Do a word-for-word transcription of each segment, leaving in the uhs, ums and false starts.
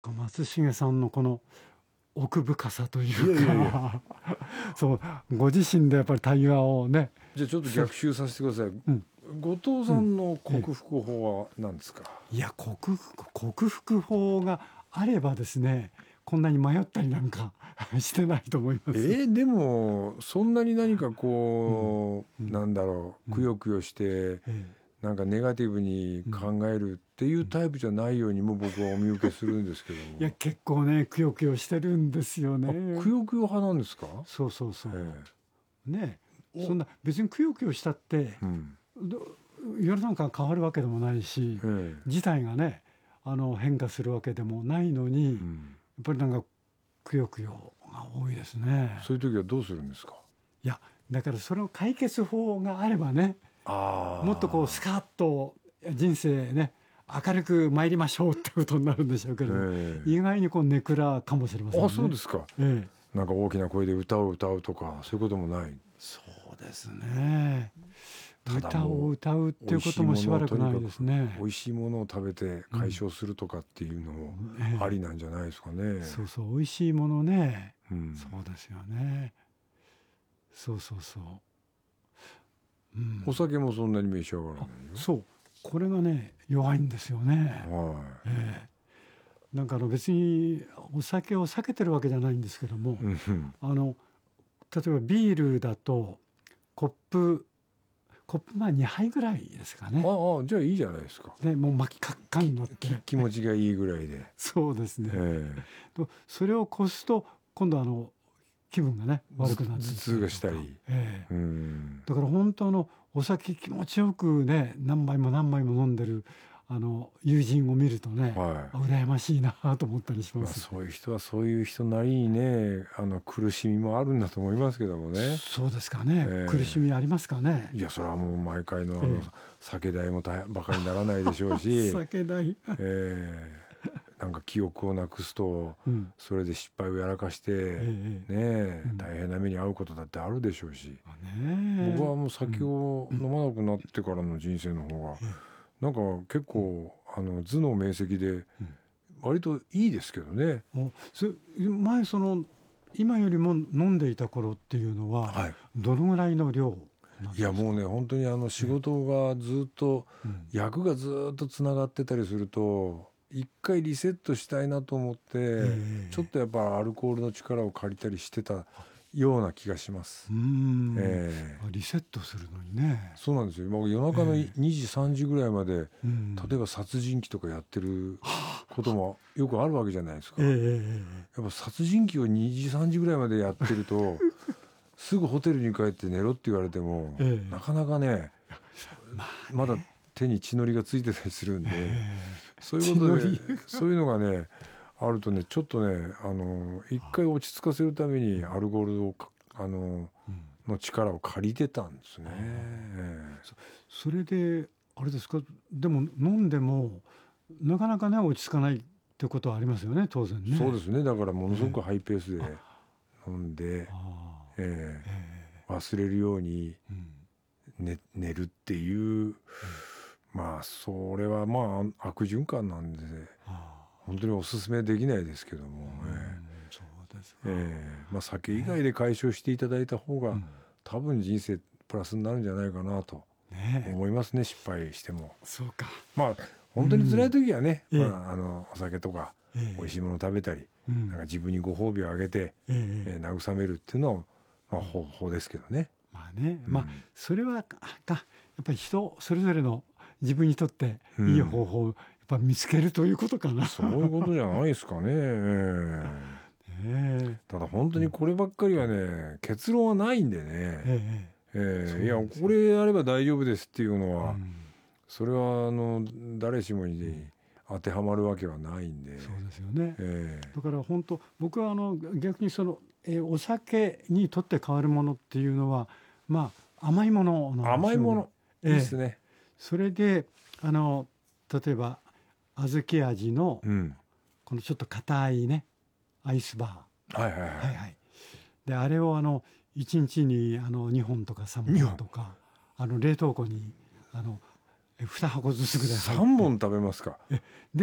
松重さんのこの奥深さというか、 いやいやいやそうご自身でやっぱり対話をね、 じゃあちょっと逆襲させてください。 うん後藤さんの克服法は何ですか？ いや克服克服法があればですね、こんなに迷ったりなんかしてないと思います。 えー、でもそんなに何かこう、 うんうんなんだろう、 うんくよくよしてええなんかネガティブに考えるっていうタイプじゃないようにも僕はお見受けするんですけども。 いや結構ねくよくよしてるんですよあ、 ね。 くよくよ派なんですか？ そうそうそう、 えねおそんな別にくよくよしたってえうんど世の中が変わるわけでもないし、 ええ事態がねあの変化するわけでもないのに、やっうんぱりなんかくよくよが多いですね。 そういう時はどうするんですか？ いやだからそれを解決法があればね、 あもっとこうスカッと人生ね明るく参りましょうってことになるんでしょうけれども、 え意外にこうネクラかもしれませんね。 あそうですか。 ええ、 なんか大きな声で歌を歌うとかそういうこともない。 そうですね。 ただ歌をもう歌うっていうこともしばらくないですね。 美味しいものを食べて解消するとかっていうのもええありなんじゃないですかね。 そうそう美味しいものね、 うんそうですよね。そうそうそう、うんお酒もそんなに召し上がらないよ。 そうこれがね弱いんですよね。 はええなんかあの別にお酒を避けてるわけじゃないんですけども、 い。うんあの例えばビールだとコップコップまあにはいぐらいですかね。 ああじゃあいいじゃないですか。 でもう巻きかっかになってき気持ちがいいぐらいで。 そうですね。 えとそれを越すと今度あの気分がねえ悪くなって頭痛がしたり。 ええうんだから本当あのお酒気持ちよくね何杯も何杯も飲んでるあの友人を見るとね、 はあ羨ましいなと思ったりしい。まあます。 そういう人はそういう人なりにねあの苦しみもあるんだと思いますけどもね。 そうですかね、 ええ苦しみありますかね。 いやそれはもう毎回のあのええ酒代も大変バカにならないでしょうし、 酒代ええなんか記憶をなくすとうんそれで失敗をやらかしてねえええうん大変な目に遭うことだってあるでしょうし、 ねえ僕はもう酒を飲まなくなってからの人生の方がなんか結構あの頭脳明晰で割といいですけどね。 おそ前その今よりも飲んでいた頃っていうのははい。 どのぐらいの量なんですか。 いやもうね本当にあの仕事がずっとうん役がずっとつながってたりすると一回リセットしたいなと思ってえちょっとやっぱアルコールの力を借りたりしてたような気がしますう。ん、 ええリセットするのにね。 そうなんですよ。もう夜中のえにじさんじぐらいまでうん例えば殺人鬼とかやってることもよくあるわけじゃないですか。 ええやええっぱ殺人鬼をにじさんじぐらいまでやってるとすぐホテルに帰って寝ろって言われてもええなかなかねまあまだ手に血のりがついてたりするんで、 えそういうことで血のりそういうのがねあるとねちょっとねあの一回落ち着かせるためにアルコールをかあのえうんの力を借りてたんですね。えそれであれですか、でも飲んでもなかなかね落ち着かないってことはありますよね当然ね。 えそうですね。だからものすごくハイペースで飲んで、 ああえええ忘れるようにえうん寝、寝るっていうまあそれはまあ悪循環なんであ本当にお勧めできないですけども、 あうんえそうですか。 えええまあ酒以外で解消していただいた方がうん多分人生プラスになるんじゃないかなとねえ思いますね。失敗してもそうか。 まあ本当に辛い時はね、 うんええまあ、あのお酒とかええ美味しいもの食べたり、 うんなんか自分にご褒美をあげて、 えええええー慰めるっていうのは、まあ、方法ですけどね。 まあね、 うんまあそれはかかやっぱり人それぞれの自分にとってうんいい方法をやっぱ見つけるということかな。 そういうことじゃないですかね。ええねただ本当にこればっかりはね結論はないんでね、 えええええいやそうなんですよこれやれば大丈夫ですっていうのは、 うんそれはあの誰しもに当てはまるわけはないんで、 そうですよね。 ええだから本当僕はあの逆にその、えーお酒にとって変わるものっていうのはまあ甘いものなんですよね。 甘いものいいええですね。 それであの例えば小豆味のうんこのちょっと硬いねアイスバはいはいはい、 ー、はいはい、であれをあのいちにちにあのにほんとかさんぼんとかあの冷凍庫にあのに箱ずつぐらい入ってさんぼん食べますか。 で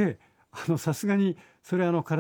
あのさすがにそれあの体